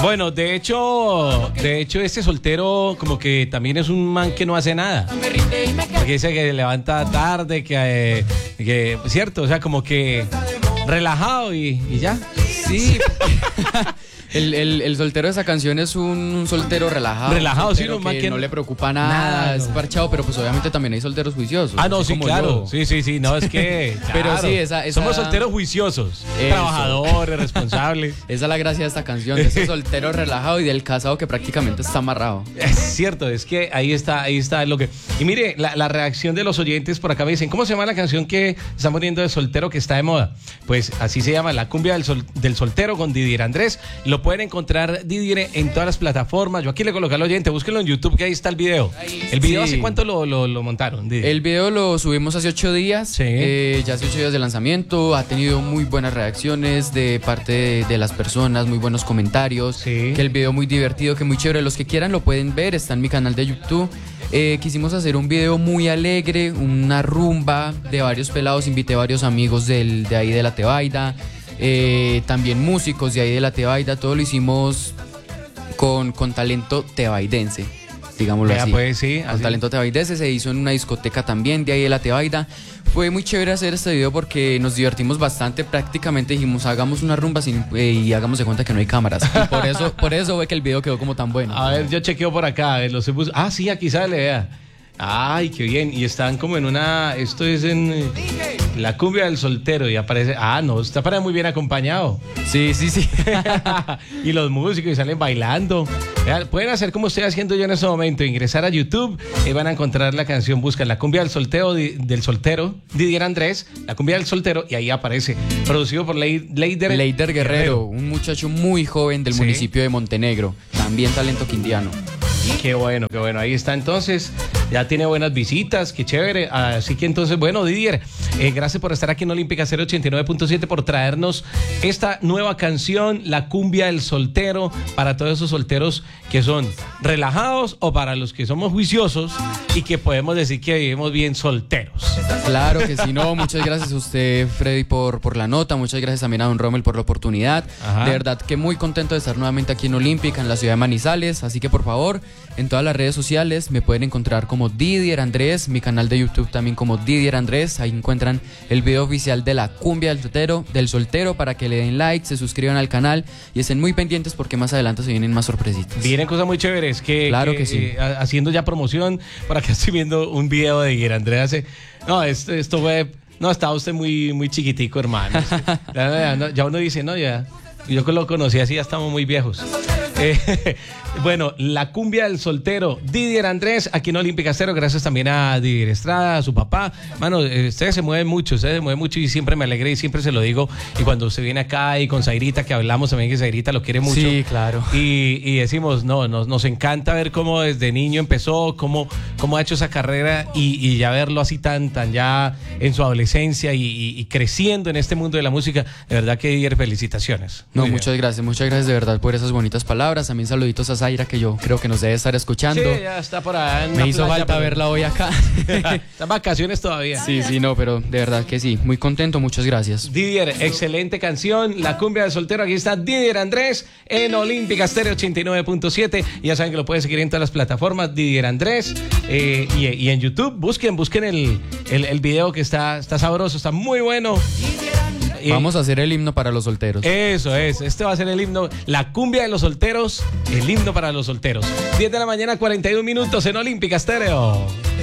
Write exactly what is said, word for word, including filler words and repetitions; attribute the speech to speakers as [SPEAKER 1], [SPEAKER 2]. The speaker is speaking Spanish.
[SPEAKER 1] Bueno, de hecho, de hecho este soltero como que también es un man que no hace nada. Porque dice que levanta tarde, que, eh, que cierto, o sea, como que relajado y, y ya.
[SPEAKER 2] Sí. El, el, el soltero de esa canción es un, un soltero relajado.
[SPEAKER 1] Relajado, sí,
[SPEAKER 2] no,
[SPEAKER 1] no,
[SPEAKER 2] que
[SPEAKER 1] que
[SPEAKER 2] no le preocupa nada,
[SPEAKER 1] nada,
[SPEAKER 2] es
[SPEAKER 1] no.
[SPEAKER 2] parchado, pero pues obviamente también hay solteros juiciosos.
[SPEAKER 1] Ah, no,
[SPEAKER 2] así
[SPEAKER 1] sí,
[SPEAKER 2] como
[SPEAKER 1] claro.
[SPEAKER 2] yo.
[SPEAKER 1] Sí, sí, sí, no, es que.
[SPEAKER 2] Pero
[SPEAKER 1] claro,
[SPEAKER 2] sí, esa- esa-
[SPEAKER 1] somos solteros juiciosos,
[SPEAKER 2] Eso.
[SPEAKER 1] trabajadores, responsables.
[SPEAKER 2] Esa es la gracia de esta canción, de ese soltero relajado y del casado que prácticamente está amarrado.
[SPEAKER 1] Es cierto, es que ahí está, ahí está lo que. Y mire, la, la reacción de los oyentes por acá me dicen, ¿cómo se llama la canción que está poniendo de soltero que está de moda? Pues así se llama, La Cumbia del, Sol- del Soltero con Didier Andrés. Lo pueden encontrar, Didier, en todas las plataformas. Yo aquí le coloqué al oyente, búsquenlo en YouTube, que ahí está el video. ¿El video
[SPEAKER 2] Sí.
[SPEAKER 1] hace cuánto lo, lo, lo montaron, Didier?
[SPEAKER 2] El video lo subimos hace ocho días,
[SPEAKER 1] Sí.
[SPEAKER 2] eh, ya hace ocho días de lanzamiento, ha tenido muy buenas reacciones de parte de, de las personas, muy buenos comentarios,
[SPEAKER 1] Sí.
[SPEAKER 2] que el video muy divertido, que muy chévere, los que quieran lo pueden ver, está en mi canal de YouTube. Eh, quisimos hacer un video muy alegre, una rumba de varios pelados, invité varios amigos del, de ahí de la Tebaida, eh, también músicos de ahí de la Tebaida, todo lo hicimos con, con talento tebaidense, digámoslo
[SPEAKER 1] Vea,
[SPEAKER 2] así.
[SPEAKER 1] pues, sí,
[SPEAKER 2] Con
[SPEAKER 1] así.
[SPEAKER 2] talento tebaidense, se hizo en una discoteca también de ahí de la Tebaida. Fue muy chévere hacer este video porque nos divertimos bastante, prácticamente dijimos hagamos una rumba sin, eh, y hagamos de cuenta que no hay cámaras. Y por eso, por eso fue que el video quedó como tan bueno.
[SPEAKER 1] A ver, yo chequeo por acá, a ver, los he bus- Ah, sí, aquí sale, vea. Ay, qué bien. Y están como en una. Esto es en eh, La Cumbia del Soltero. Y aparece. Ah, no, está para muy bien acompañado.
[SPEAKER 2] Sí, sí, sí.
[SPEAKER 1] Y los músicos y salen bailando. Vean, pueden hacer como estoy haciendo yo en este momento: ingresar a YouTube y van a encontrar la canción. Buscan La Cumbia del Soltero, di- del Soltero, Didier Andrés, La Cumbia del Soltero, y ahí aparece. Producido por Lei- Leider,
[SPEAKER 2] Leider Guerrero, un muchacho muy joven del
[SPEAKER 1] Sí.
[SPEAKER 2] municipio de Montenegro, también talento quindiano.
[SPEAKER 1] Qué bueno, qué bueno. Ahí está entonces. Ya tiene buenas visitas, qué chévere. Así que entonces, bueno, Didier, eh, gracias por estar aquí en Olímpica cero ochenta y nueve punto siete, por traernos esta nueva canción, La Cumbia del Soltero, para todos esos solteros que son relajados o para los que somos juiciosos y que podemos decir que vivimos bien solteros.
[SPEAKER 2] Claro que sí, no, muchas gracias a usted, Freddy, por, por la nota, muchas gracias también a don Rommel por la oportunidad.
[SPEAKER 1] Ajá.
[SPEAKER 2] De verdad que muy contento de estar nuevamente aquí en Olímpica, en la ciudad de Manizales, así que por favor, en todas las redes sociales me pueden encontrar como Didier Andrés, mi canal de YouTube también como Didier Andrés, ahí encuentran el video oficial de La Cumbia del Soltero, del soltero para que le den like, se suscriban al canal y estén muy pendientes porque más adelante se vienen más sorpresitas.
[SPEAKER 1] Vienen cosas muy chéveres que,
[SPEAKER 2] Claro que sí.
[SPEAKER 1] eh, ha- haciendo ya promoción. Por acá estoy viendo un video de Didier Andrés hace. No, esto, esto fue. No, estaba usted muy, muy chiquitico, hermano. Ya, ya, no, ya uno dice, no, ya. Yo que lo conocí así, ya estamos muy viejos. Eh, bueno, La Cumbia del Soltero, Didier Andrés, aquí en Olímpica Cero. Gracias también a Didier Estrada, a su papá. Mano, eh, ustedes se mueven mucho, ustedes se mueven mucho y siempre me alegré y siempre se lo digo. Y cuando usted viene acá y con Zairita, que hablamos también, que Zairita lo quiere mucho.
[SPEAKER 2] Sí, claro.
[SPEAKER 1] Y, y decimos, no, nos, nos encanta ver cómo desde niño empezó, cómo, cómo ha hecho esa carrera y, y ya verlo así tan, tan ya en su adolescencia y, y- y creciendo en este mundo de la música. De verdad que, Didier, felicitaciones.
[SPEAKER 2] No,
[SPEAKER 1] Muy bien.
[SPEAKER 2] muchas gracias, muchas gracias de verdad por esas bonitas palabras. También saluditos a Zaira, que yo creo que nos debe estar escuchando.
[SPEAKER 1] Sí, ya está por allá en
[SPEAKER 2] Me
[SPEAKER 1] una
[SPEAKER 2] hizo
[SPEAKER 1] playa,
[SPEAKER 2] falta
[SPEAKER 1] pero-
[SPEAKER 2] verla hoy acá.
[SPEAKER 1] Están vacaciones todavía.
[SPEAKER 2] Sí, sí, no, pero de verdad que sí. Muy contento, muchas gracias.
[SPEAKER 1] Didier, excelente canción, La Cumbia del Soltero. Aquí está Didier Andrés en Olímpica Stereo ochenta y nueve punto siete. Ya saben que lo pueden seguir en todas las plataformas, Didier Andrés, eh, y, y en YouTube. Busquen, busquen el, el, el video que está, está sabroso, está muy bueno. Y-
[SPEAKER 2] Vamos a hacer el himno para los solteros.
[SPEAKER 1] Eso es, este va a ser el himno, La Cumbia de los Solteros, el himno para los solteros. diez de la mañana, cuarenta y un minutos en Olímpica Stereo.